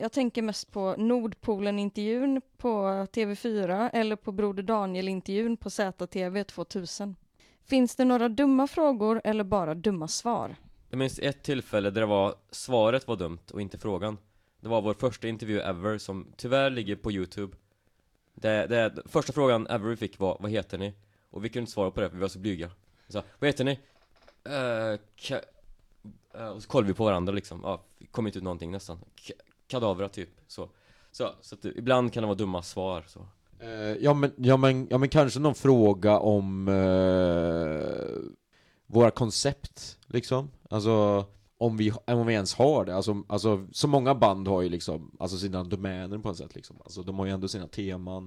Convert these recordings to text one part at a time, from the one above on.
Jag tänker mest på Nordpolen-intervjun på TV4 eller på Broder Daniel-intervjun på ZTV 2000. Finns det några dumma frågor eller bara dumma svar? Jag minns ett tillfälle där svaret var dumt och inte frågan. Det var vår första intervju ever som tyvärr ligger på YouTube. Första frågan ever vi fick var: vad heter ni? Och vi kunde inte svara på det för vi var så blyga. Så, vad heter ni? Och så kollade vi på varandra liksom. Ja, kom inte ut någonting nästan. Kadavra typ. Så att ibland kan det vara dumma svar så. Ja men kanske någon fråga om våra koncept liksom. Alltså om vi ens har det. Alltså så många band har ju liksom alltså sina domäner på ett sätt liksom. Alltså de har ju ändå sina teman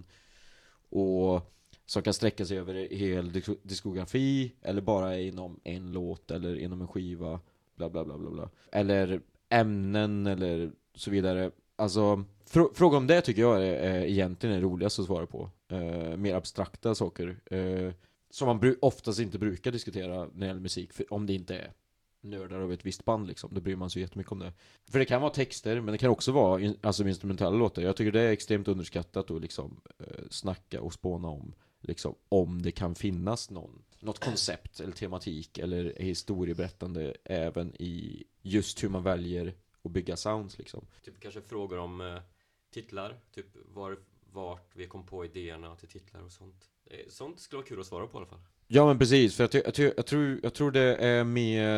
och som kan sträcka sig över hel diskografi eller bara inom en låt eller inom en skiva, bla bla bla bla bla. Eller ämnen eller så vidare. Alltså fråga om det tycker jag är egentligen det roligaste att svara på. Mer abstrakta saker som man oftast inte brukar diskutera när det gäller musik, för om det inte är nördar av ett visst band liksom, då bryr man sig jättemycket om det. För det kan vara texter, men det kan också vara alltså instrumentella låtar. Jag tycker det är extremt underskattat att liksom snacka och spåna om liksom, om det kan finnas något koncept eller tematik eller historieberättande även i just hur man väljer att bygga sounds liksom. Typ kanske frågor om titlar, typ vart vi kom på idéerna till titlar och sånt. Sånt skulle vara kul att svara på i alla fall. Ja men precis, för jag tror det är mer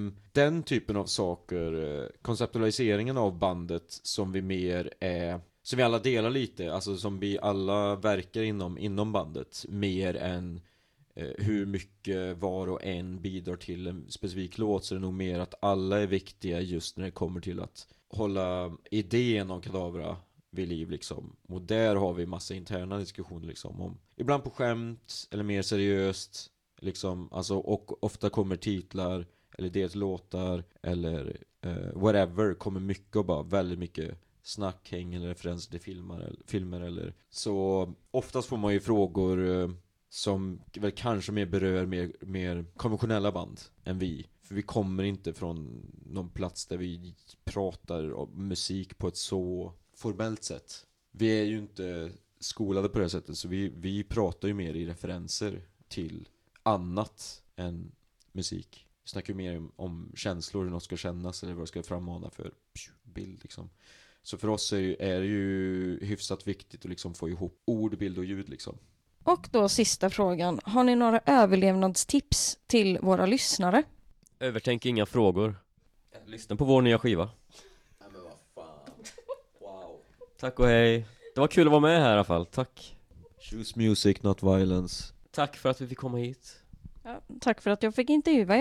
den typen av saker, konceptualiseringen av bandet som vi mer är, som vi alla delar lite, alltså som vi alla verkar inom bandet, mer än hur mycket var och en bidrar till en specifik låt. Så det är nog mer att alla är viktiga just när det kommer till att hålla idén om Kadavra vid liv liksom. Och där har vi massa interna diskussioner liksom om, ibland på skämt eller mer seriöst liksom, alltså, och ofta kommer titlar eller dellåtar eller whatever, kommer mycket och bara väldigt mycket snack, häng eller referenser till filmer eller så. Oftast får man ju frågor som väl kanske mer berör mer konventionella band än vi. För vi kommer inte från någon plats där vi pratar om musik på ett så formellt sätt. Vi är ju inte skolade på det sättet, så vi pratar ju mer i referenser till annat än musik. Vi snackar ju mer om känslor, hur något ska kännas eller vad det ska frammana för bild liksom. Så för oss är det ju hyfsat viktigt att liksom få ihop ord, bild och ljud liksom. Och då sista frågan. Har ni några överlevnadstips till våra lyssnare? Övertänk inga frågor. Lyssna på vår nya skiva. Ja men vad fan. Wow. Tack och hej. Det var kul att vara med här i alla fall. Tack. Choose music, not violence. Tack för att vi fick komma hit. Ja, tack för att jag fick intervjua er.